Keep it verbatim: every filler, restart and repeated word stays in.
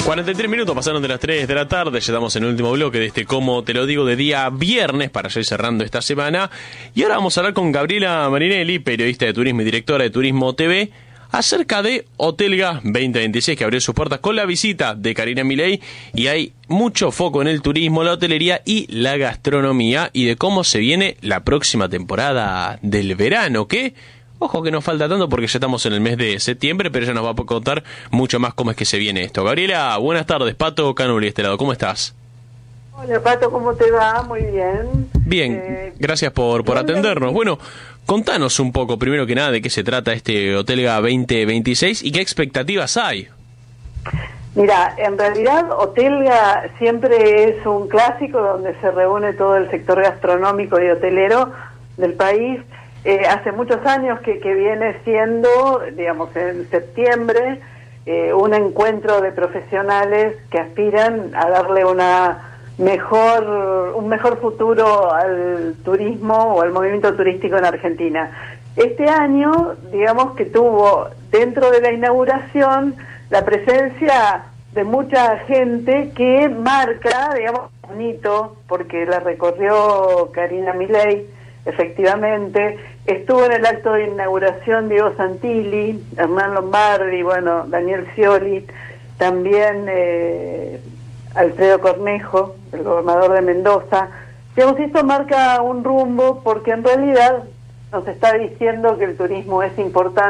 cuarenta y tres minutos pasaron de las tres de la tarde, ya estamos en el último bloque de este Como Te Lo Digo de día viernes para ya ir cerrando esta semana. Y ahora vamos a hablar con Gabriela Marinelli, periodista de turismo y directora de Turismo T V, acerca de Hotelga veinte veintiséis, que abrió sus puertas con la visita de Karina Milei, y hay mucho foco en el turismo, la hotelería y la gastronomía, y de cómo se viene la próxima temporada del verano, que, ojo que no falta tanto porque ya estamos en el mes de septiembre, pero ella nos va a contar mucho más cómo es que se viene esto. Gabriela, buenas tardes. Pato Canuli, este lado, ¿cómo estás? Hola Pato, ¿cómo te va? Muy bien. Bien, eh, gracias por, por atendernos. Bueno, contanos un poco, primero que nada, de qué se trata este Hotelga veinte veintiséis y qué expectativas hay. Mira, en realidad Hotelga siempre es un clásico donde se reúne todo el sector gastronómico y hotelero del país. Eh, hace muchos años que, que viene siendo, digamos, en septiembre, eh, un encuentro de profesionales que aspiran a darle una mejor un mejor futuro al turismo o al movimiento turístico en Argentina. Este año, digamos que tuvo dentro de la inauguración la presencia de mucha gente que marca, digamos, un hito, porque la recorrió Karina Milei, efectivamente. Estuvo en el acto de inauguración Diego Santilli, Hernán Lombardi, bueno, Daniel Scioli, también eh, Alfredo Cornejo, el gobernador de Mendoza. Digamos, esto marca un rumbo porque en realidad nos está diciendo que el turismo es importante